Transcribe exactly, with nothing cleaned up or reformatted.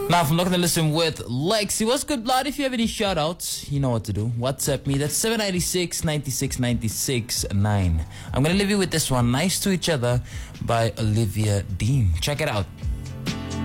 Now, if I'm not going to listen with Lexi, what's good, blood? If you have any shout outs, you know what to do. WhatsApp me. That's seven nine six, nine six nine six nine. I'm going to leave you with this one, Nice to Each Other by Olivia Dean. Check it out.